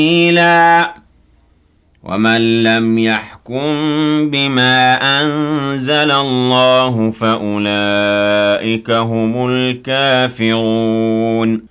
إِلَى وَمَن لَّمْ يَحْكُم بِمَا أَنزَلَ اللَّهُ فَأُولَٰئِكَ هُمُ الْكَافِرُونَ